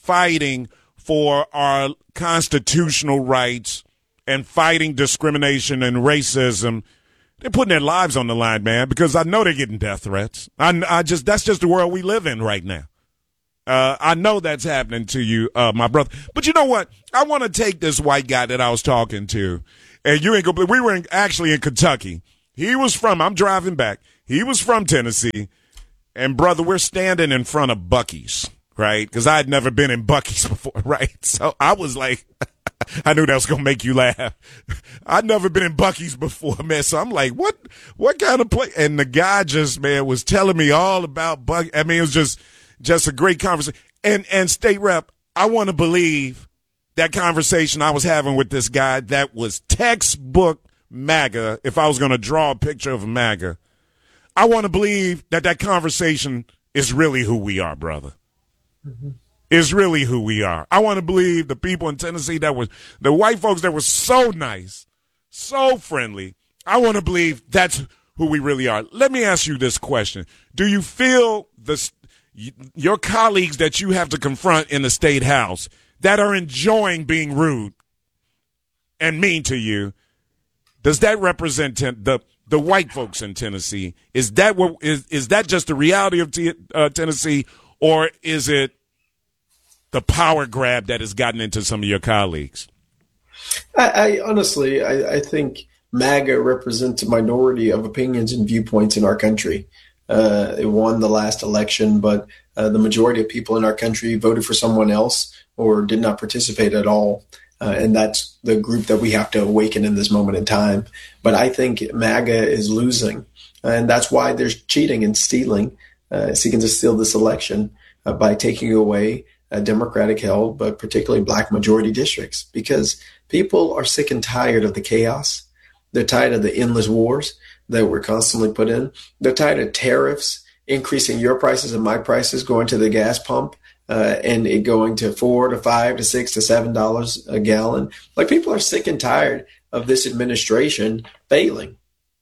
fighting for our constitutional rights and fighting discrimination and racism, they're putting their lives on the line, man, because I know they're getting death threats. I, I just that's just the world we live in right now. Uh, I know that's happening to you, uh, my brother. But you know what? I want to take this white guy that I was talking to, and you ain't gonna believe, we were in, actually in Kentucky. He was from, I'm driving back. He was from Tennessee. And, brother, we're standing in front of Buc-ee's, right? Because I had never been in Buc-ee's before, right? So I was like, I knew that was going to make you laugh. I'd never been in Buc-ee's before, man. So I'm like, what what kind of place? And the guy just, man, was telling me all about Buc-ee's. I mean, it was just just a great conversation. And, and State Rep, I want to believe that conversation I was having with this guy that was textbook MAGA, if I was going to draw a picture of a MAGA, I want to believe that that conversation is really who we are, brother. Mm-hmm. Is really who we are. I want to believe the people in Tennessee that was, the white folks that were so nice, so friendly, I want to believe that's who we really are. Let me ask you this question. Do you feel the, your colleagues that you have to confront in the State House that are enjoying being rude and mean to you, does that represent ten, the the white folks in Tennessee? Is that what is is that just the reality of t- uh, Tennessee, or is it the power grab that has gotten into some of your colleagues? I, I honestly, I, I think MAGA represents a minority of opinions and viewpoints in our country. Uh, it won the last election, but uh, the majority of people in our country voted for someone else or did not participate at all. Uh, and that's the group that we have to awaken in this moment in time. But I think MAGA is losing. And that's why there's cheating and stealing, uh, seeking to steal this election uh, by taking away uh, Democratic held, but particularly black majority districts, because people are sick and tired of the chaos. They're tired of the endless wars that we're constantly put in. They're tired of tariffs, increasing your prices and my prices, going to the gas pump. Uh, and it going to four to five to six to seven dollars a gallon. Like, people are sick and tired of this administration failing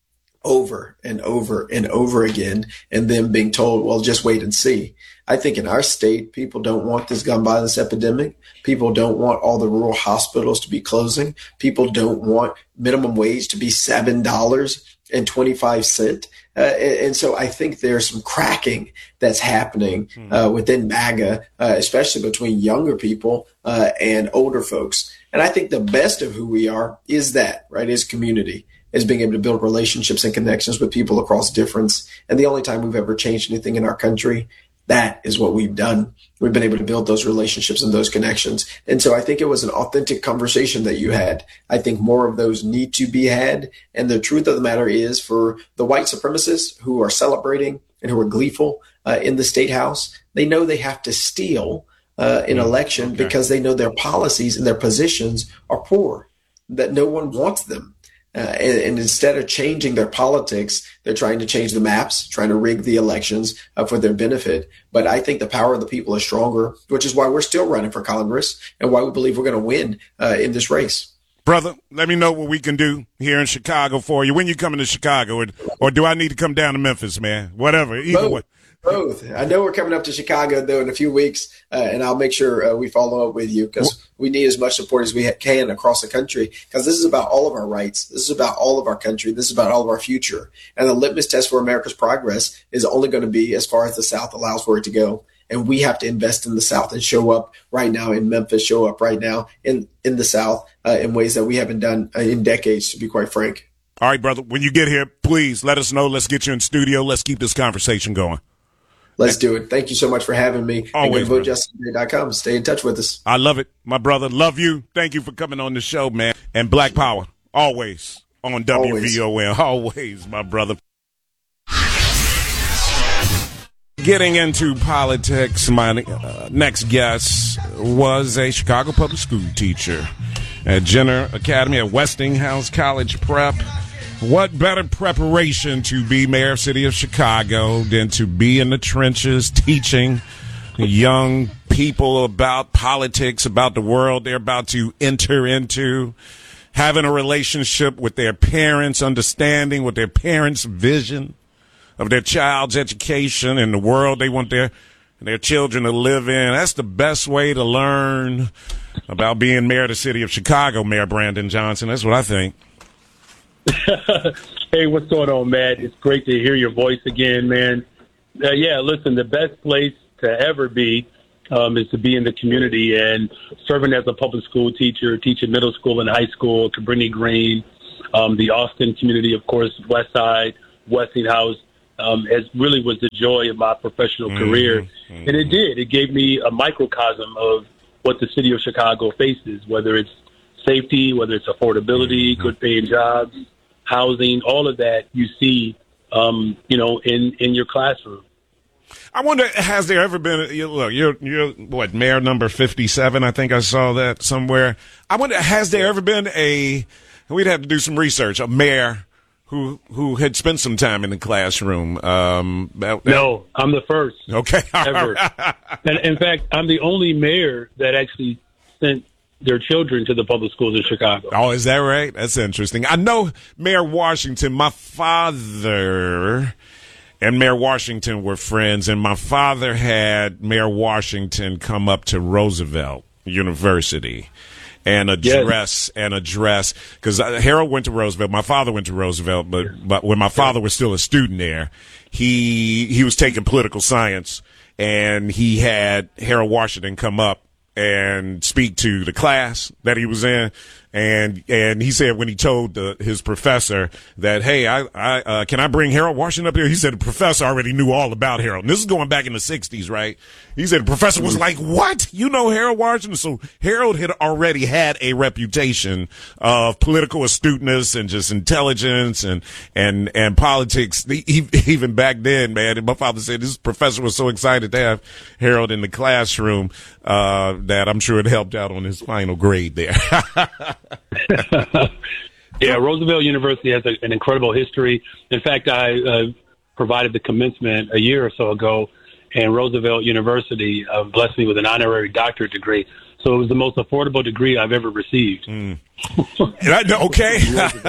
over and over and over again, and them being told, well, just wait and see. I think in our state, people don't want this gun violence epidemic. People don't want all the rural hospitals to be closing. People don't want minimum wage to be seven dollars and twenty-five cents. Uh, and, and so I think there's some cracking that's happening uh, within MAGA, uh, especially between younger people uh, and older folks. And I think the best of who we are is that, right, is community, is being able to build relationships and connections with people across difference. And the only time we've ever changed anything in our country, that is what we've done. We've been able to build those relationships and those connections. And so I think it was an authentic conversation that you had. I think more of those need to be had. And the truth of the matter is, for the white supremacists who are celebrating and who are gleeful uh, in the State House, they know they have to steal uh, an election okay. because they know their policies and their positions are poor, that no one wants them. Uh, and, and instead of changing their politics, they're trying to change the maps, trying to rig the elections uh, for their benefit. But I think the power of the people is stronger, which is why we're still running for Congress and why we believe we're going to win uh, in this race. Brother, let me know what we can do here in Chicago for you. When you coming to Chicago, or, or do I need to come down to Memphis, man? Whatever, either Both. way. Both. I know we're coming up to Chicago, though, in a few weeks, uh, and I'll make sure uh, we follow up with you, because we need as much support as we ha- can across the country, because this is about all of our rights. This is about all of our country. This is about all of our future. And the litmus test for America's progress is only going to be as far as the South allows for it to go. And we have to invest in the South and show up right now in Memphis, show up right now in, in the South uh, in ways that we haven't done uh, in decades, to be quite frank. All right, brother. When you get here, please let us know. Let's get you in studio. Let's keep this conversation going. Let's do it. Thank you so much for having me. Always, and go to vote justice today dot com. Stay in touch with us. I love it, my brother. Love you. Thank you for coming on the show, man. And Black Power, always on W V O N. Always, always my brother. Getting into politics, my uh, next guest was a Chicago public school teacher at Jenner Academy at Westinghouse College Prep. What better preparation to be mayor of the city of Chicago than to be in the trenches teaching young people about politics, about the world they're about to enter into, having a relationship with their parents, understanding what their parents' vision of their child's education and the world they want their their children to live in. That's the best way to learn about being mayor of the city of Chicago, Mayor Brandon Johnson. That's what I think. Hey, what's going on, Matt? It's great to hear your voice again, man. Uh, yeah, listen, the best place to ever be um, is to be in the community, and serving as a public school teacher, teaching middle school and high school, Cabrini Green, um, the Austin community, of course, West Side, Westinghouse, um, as really was the joy of my professional mm-hmm. career. Mm-hmm. And it did. It gave me a microcosm of what the city of Chicago faces, whether it's safety, whether it's affordability, mm-hmm. good paying jobs, housing, all of that you see, um, you know, in, in your classroom. I wonder, has there ever been, look, you're, you're what, mayor number fifty-seven? I think I saw that somewhere. I wonder, has there ever been a, we'd have to do some research, a mayor who who had spent some time in the classroom? Um, that, no, I'm the first. Okay. Ever. And in fact, I'm the only mayor that actually sent their children to the public schools in Chicago. Oh, is that right? That's interesting. I know Mayor Washington, my father and Mayor Washington were friends, and my father had Mayor Washington come up to Roosevelt University and address yes. and address because Harold went to Roosevelt. My father went to Roosevelt, but but when my father was still a student there, he he was taking political science, and he had Harold Washington come up and speak to the class that he was in. And and he said when he told the, his professor that, hey, I, I uh, can I bring Harold Washington up here? He said the professor already knew all about Harold. And this is going back in the sixties, right? He said the professor was like, what? You know Harold Washington? So Harold had already had a reputation of political astuteness and just intelligence and and and politics. He, even back then, man, and my father said this professor was so excited to have Harold in the classroom uh, that I'm sure it helped out on his final grade there. Yeah, Roosevelt University has a, an incredible history. In fact, I uh, provided the commencement a year or so ago, and Roosevelt University uh, blessed me with an honorary doctorate degree. So it was the most affordable degree I've ever received. Mm. Okay.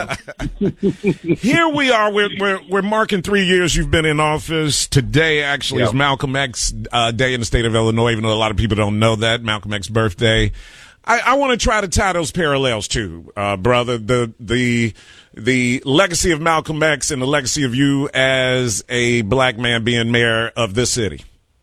Here we are. We're, we're, we're marking three years you've been in office. Today, actually, yep. is Malcolm X uh, Day in the state of Illinois, even though a lot of people don't know that. Malcolm X birthday. I, I want to try to tie those parallels too, uh, brother. The the the legacy of Malcolm X and the legacy of you as a black man being mayor of this city.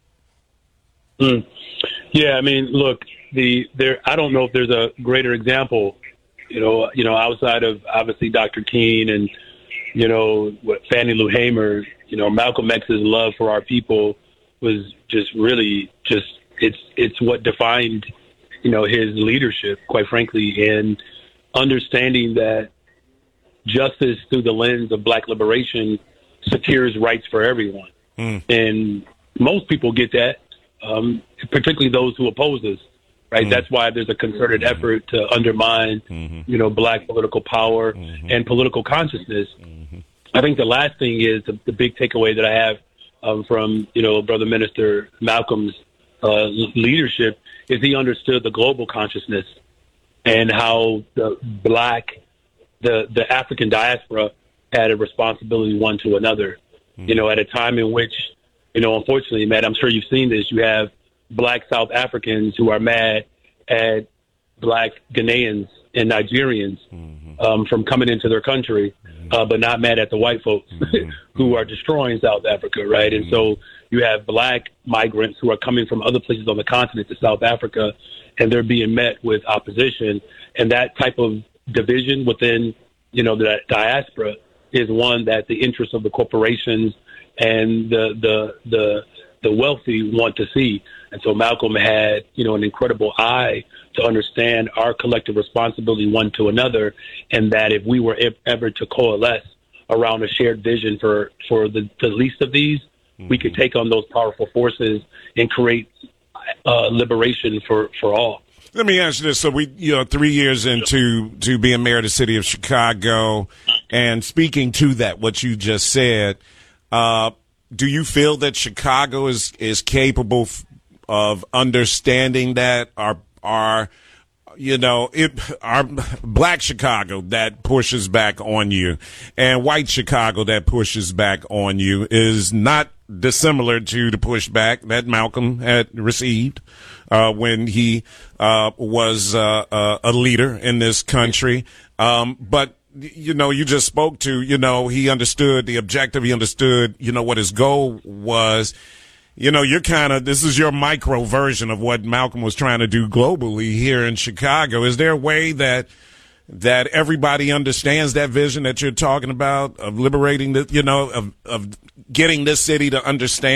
Mm. Yeah, I mean, look, the there. I don't know if there's a greater example, you know, you know, outside of obviously Doctor King and you know what Fannie Lou Hamer. You know, Malcolm X's love for our people was just really just it's it's what defined. You know, his leadership, quite frankly, in understanding that justice through the lens of black liberation secures rights for everyone. Mm. And most people get that, um, particularly those who oppose us, right? Mm. That's why there's a concerted mm-hmm. effort to undermine, mm-hmm. you know, black political power mm-hmm. and political consciousness. Mm-hmm. I think the last thing is the, the big takeaway that I have um, from, you know, Brother Minister Malcolm's uh, leadership is he understood the global consciousness and how the black, the, the African diaspora had a responsibility one to another. Mm-hmm. You know, at a time in which, you know, unfortunately, Matt, I'm sure you've seen this, you have black South Africans who are mad at black Ghanaians and Nigerians mm-hmm. um, from coming into their country, mm-hmm. uh, but not mad at the white folks mm-hmm. who are destroying South Africa, right? Mm-hmm. And so you have black migrants who are coming from other places on the continent to South Africa, and they're being met with opposition. And that type of division within, you know, the diaspora is one that the interests of the corporations and the the the, the wealthy want to see. And so Malcolm had, you know, an incredible eye to understand our collective responsibility one to another, and that if we were ever to coalesce around a shared vision for, for the, the least of these, mm-hmm. we could take on those powerful forces and create uh, liberation for, for all. Let me ask you this. So we, you know, three years into to being mayor of the city of Chicago, and speaking to that, what you just said, uh, do you feel that Chicago is, is capable f- of understanding that our, our, you know, it, our black Chicago that pushes back on you and white Chicago that pushes back on you is not dissimilar to the pushback that Malcolm had received uh, when he uh, was uh, uh, a leader in this country. Um, but, you know, you just spoke to, you know, he understood the objective. He understood, you know, what his goal was. You know, you're kind of, this is your micro version of what Malcolm was trying to do globally here in Chicago. Is there a way that that everybody understands that vision that you're talking about of liberating the, you know, of, of getting this city to understand